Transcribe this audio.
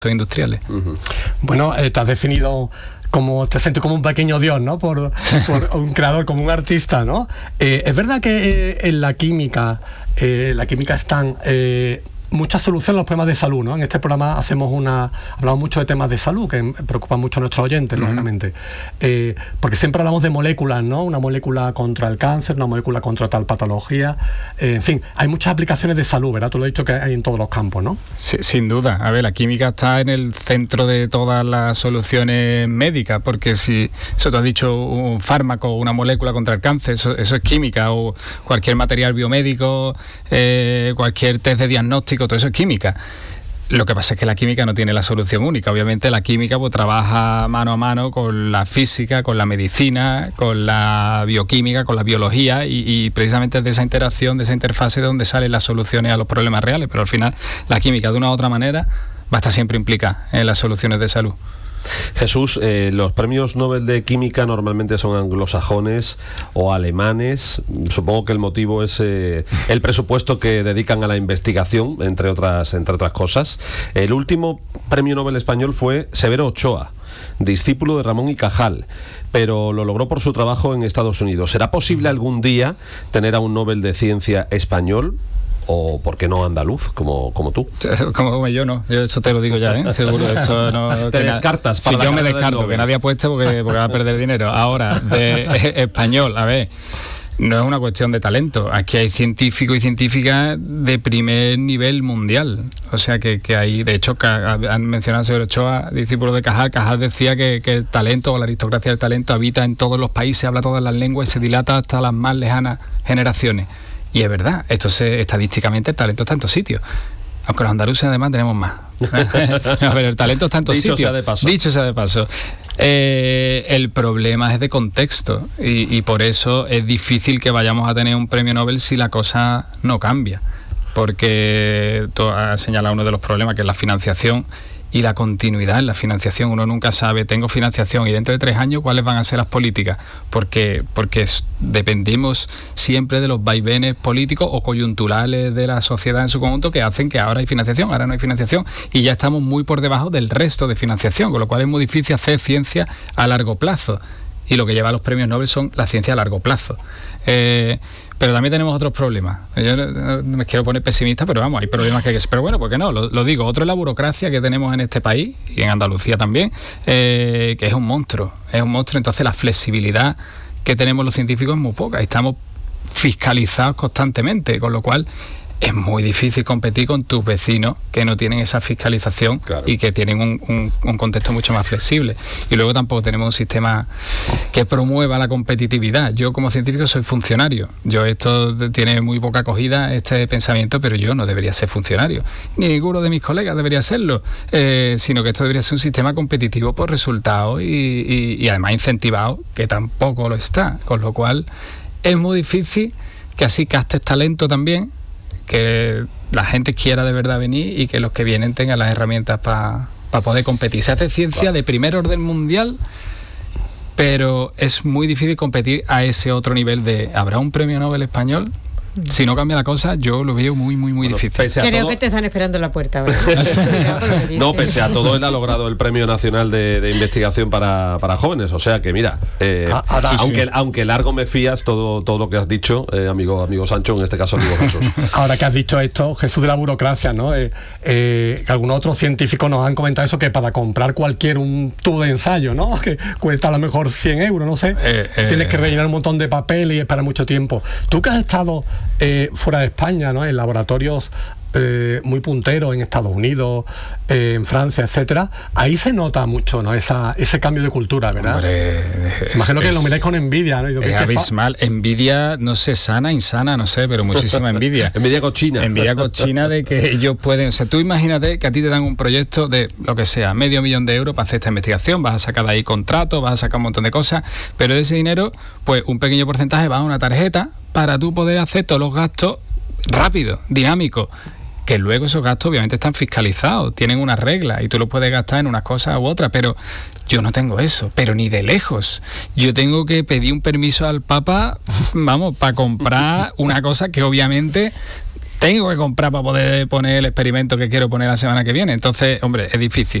industriales. Uh-huh. Bueno, te has definido te sientes como un pequeño dios, ¿no? Por un creador, como un artista, ¿no? Es verdad que en la química están muchas soluciones a los problemas de salud, ¿no? En este programa hablamos mucho de temas de salud que preocupan mucho a nuestros oyentes, lógicamente. Porque siempre hablamos de moléculas, ¿no? Una molécula contra el cáncer, una molécula contra tal patología. En fin, hay muchas aplicaciones de salud, ¿verdad? Tú lo has dicho que hay en todos los campos, ¿no? Sí, sin duda. A ver, la química está en el centro de todas las soluciones médicas, porque si eso tú has dicho, un fármaco, una molécula contra el cáncer, eso es química, o cualquier material biomédico, cualquier test de diagnóstico, todo eso es química. Lo que pasa es que la química no tiene la solución única. Obviamente la química trabaja mano a mano con la física, con la medicina, con la bioquímica, con la biología, y precisamente es de esa interacción, de esa interfase de donde salen las soluciones a los problemas reales. Pero al final la química de una u otra manera va a estar siempre implicada en las soluciones de salud. Jesús, los premios Nobel de Química normalmente son anglosajones o alemanes. Supongo que el motivo es el presupuesto que dedican a la investigación, entre otras cosas. El último premio Nobel español fue Severo Ochoa, discípulo de Ramón y Cajal, pero lo logró por su trabajo en Estados Unidos. ¿Será posible algún día tener a un Nobel de Ciencia español? O por qué no andaluz, como tú. Como yo no, yo eso te lo digo ya, seguro. Eso no. Te descartas. Si yo me descarto, que nadie apueste porque va a perder dinero. Ahora, de español, a ver, no es una cuestión de talento. Aquí hay científicos y científicas de primer nivel mundial. O sea que hay, de hecho, han mencionado a Severo Ochoa, discípulo de Cajal. Cajal decía que el talento, o la aristocracia del talento, habita en todos los países, habla todas las lenguas y se dilata hasta las más lejanas generaciones. Y es verdad, estadísticamente el talento está en todos sitios. Aunque los andaluces además tenemos más. A ver, el talento está en todos sitios. Dicho sea de paso. El problema es de contexto y por eso es difícil que vayamos a tener un premio Nobel si la cosa no cambia. Porque tú has señalado uno de los problemas, que es la financiación y la continuidad en la financiación. Uno nunca sabe, tengo financiación y dentro de 3 años cuáles van a ser las políticas, porque dependemos siempre de los vaivenes políticos o coyunturales de la sociedad en su conjunto, que hacen que ahora hay financiación, ahora no hay financiación, y ya estamos muy por debajo del resto de financiación, con lo cual es muy difícil hacer ciencia a largo plazo, y lo que lleva a los premios Nobel son la ciencia a largo plazo. Pero también tenemos otros problemas. Yo no me quiero poner pesimista, pero vamos, hay problemas que hay que... Pero bueno, ¿por qué no? Lo digo. Otro es la burocracia que tenemos en este país, y en Andalucía también, que es un monstruo. Es un monstruo, entonces la flexibilidad que tenemos los científicos es muy poca. Estamos fiscalizados constantemente, con lo cual es muy difícil competir con tus vecinos que no tienen esa fiscalización, claro, y que tienen un contexto mucho más flexible. Y luego tampoco tenemos un sistema que promueva la competitividad. Yo como científico soy funcionario. Esto tiene muy poca acogida, este pensamiento, pero yo no debería ser funcionario. Ni ninguno de mis colegas debería serlo, sino que esto debería ser un sistema competitivo por resultados y además incentivado, que tampoco lo está. Con lo cual es muy difícil que así gastes talento también, que la gente quiera de verdad venir y que los que vienen tengan las herramientas para poder competir. Se hace ciencia de primer orden mundial, pero es muy difícil competir a ese otro nivel de... ¿Habrá un premio Nobel español? Si no cambia la cosa, yo lo veo muy difícil. Creo que te están esperando en la puerta, ¿verdad? No, pese a todo, él ha logrado el Premio Nacional de Investigación para jóvenes. O sea que mira, aunque largo me fías todo lo que has dicho, amigo Sancho, en este caso amigo Jesús. Ahora que has dicho esto, Jesús, de la burocracia, ¿no? Que algunos otros científicos nos han comentado eso, que para comprar un tubo de ensayo, ¿no? Que cuesta a lo mejor 100 euros, no sé. Tienes que rellenar un montón de papel y esperar mucho tiempo. Tú que has estado fuera de España, ¿no? En laboratorios muy punteros en Estados Unidos, en Francia, etcétera, ahí se nota mucho, ¿no? Ese cambio de cultura, ¿verdad? Hombre, imagino que lo miráis con envidia, ¿no? Es abismal. Envidia, no sé, sana, insana, no sé, pero muchísima envidia. Envidia cochina de que ellos pueden... O sea, tú imagínate que a ti te dan un proyecto de lo que sea, $500,000 de euros para hacer esta investigación, vas a sacar de ahí contratos, vas a sacar un montón de cosas, pero de ese dinero, pues un pequeño porcentaje va a una tarjeta para tú poder hacer todos los gastos rápido, dinámico, que luego esos gastos obviamente están fiscalizados, tienen unas reglas y tú los puedes gastar en unas cosas u otras, pero yo no tengo eso, pero ni de lejos. Yo tengo que pedir un permiso al Papa, vamos, para comprar una cosa que obviamente tengo que comprar para poder poner el experimento que quiero poner la semana que viene. Entonces, hombre, es difícil.